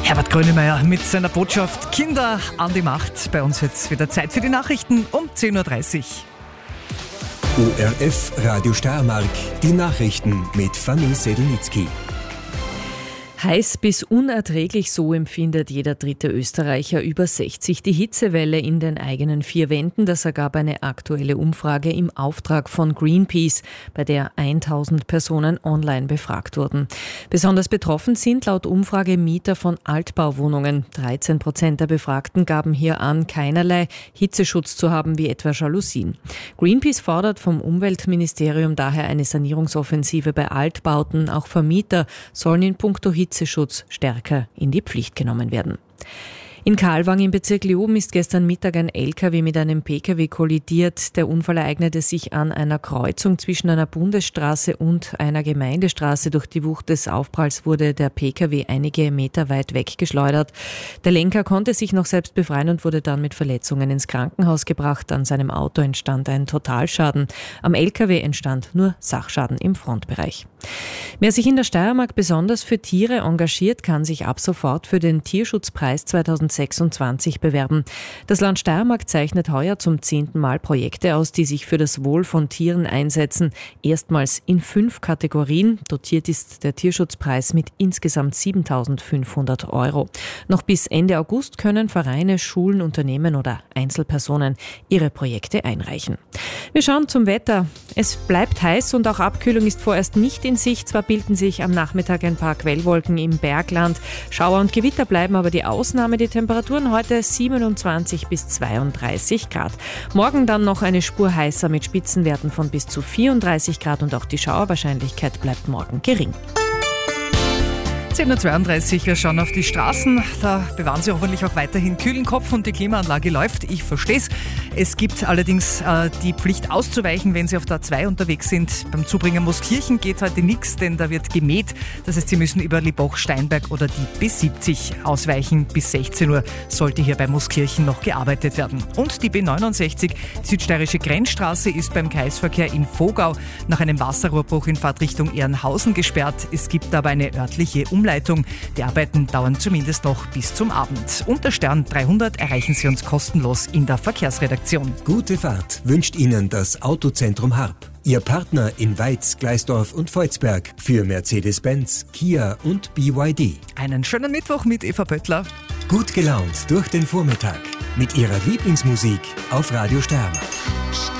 Herbert Grönemeyer mit seiner Botschaft Kinder an die Macht. Bei uns jetzt wieder Zeit für die Nachrichten um 10.30 Uhr. ORF Radio Steiermark, die Nachrichten mit Fanny Sedelnitzky. Heiß bis unerträglich, so empfindet jeder dritte Österreicher über 60 die Hitzewelle in den eigenen vier Wänden. Das ergab eine aktuelle Umfrage im Auftrag von Greenpeace, bei der 1000 Personen online befragt wurden. Besonders betroffen sind laut Umfrage Mieter von Altbauwohnungen. 13% der Befragten gaben hier an, keinerlei Hitzeschutz zu haben, wie etwa Jalousien. Greenpeace fordert vom Umweltministerium daher eine Sanierungsoffensive bei Altbauten. Auch Vermieter sollen in puncto Hitzeschutz stärker in die Pflicht genommen werden. In Kalwang im Bezirk Leoben ist gestern Mittag ein LKW mit einem PKW kollidiert. Der Unfall ereignete sich an einer Kreuzung zwischen einer Bundesstraße und einer Gemeindestraße. Durch die Wucht des Aufpralls wurde der PKW einige Meter weit weggeschleudert. Der Lenker konnte sich noch selbst befreien und wurde dann mit Verletzungen ins Krankenhaus gebracht. An seinem Auto entstand ein Totalschaden. Am LKW entstand nur Sachschaden im Frontbereich. Wer sich in der Steiermark besonders für Tiere engagiert, kann sich ab sofort für den Tierschutzpreis 2026 bewerben. Das Land Steiermark zeichnet heuer zum 10. Mal Projekte aus, die sich für das Wohl von Tieren einsetzen. Erstmals in 5 Kategorien. Dotiert ist der Tierschutzpreis mit insgesamt 7.500 €. Noch bis Ende August können Vereine, Schulen, Unternehmen oder Einzelpersonen ihre Projekte einreichen. Wir schauen zum Wetter. Es bleibt heiß und auch Abkühlung ist vorerst nicht in Sicht. Zwar bilden sich am Nachmittag ein paar Quellwolken im Bergland. Schauer und Gewitter bleiben aber die Ausnahme. Die Temperaturen heute 27 bis 32 Grad. Morgen dann noch eine Spur heißer mit Spitzenwerten von bis zu 34 Grad und auch die Schauerwahrscheinlichkeit bleibt morgen gering. 10.32 Uhr, wir schauen auf die Straßen. Da bewahren Sie hoffentlich auch weiterhin kühlen Kopf und die Klimaanlage läuft. Ich verstehe es. Es gibt allerdings die Pflicht auszuweichen, wenn Sie auf der A2 unterwegs sind. Beim Zubringer Mooskirchen geht heute nichts, denn da wird gemäht. Das heißt, Sie müssen über Liebach, Steinberg oder die B70 ausweichen. Bis 16 Uhr sollte hier bei Mooskirchen noch gearbeitet werden. Und die B69, die südsteirische Grenzstraße, ist beim Kreisverkehr in Vogau nach einem Wasserrohrbruch in Fahrtrichtung Ehrenhausen gesperrt. Es gibt aber eine örtliche Umleitung. Die Arbeiten dauern zumindest noch bis zum Abend. Unter Stern 300 erreichen Sie uns kostenlos in der Verkehrsredaktion. Gute Fahrt wünscht Ihnen das Autozentrum Harp. Ihr Partner in Weiz, Gleisdorf und Volzberg für Mercedes-Benz, Kia und BYD. Einen schönen Mittwoch mit Eva Pöttler. Gut gelaunt durch den Vormittag mit Ihrer Lieblingsmusik auf Radio Steiermark.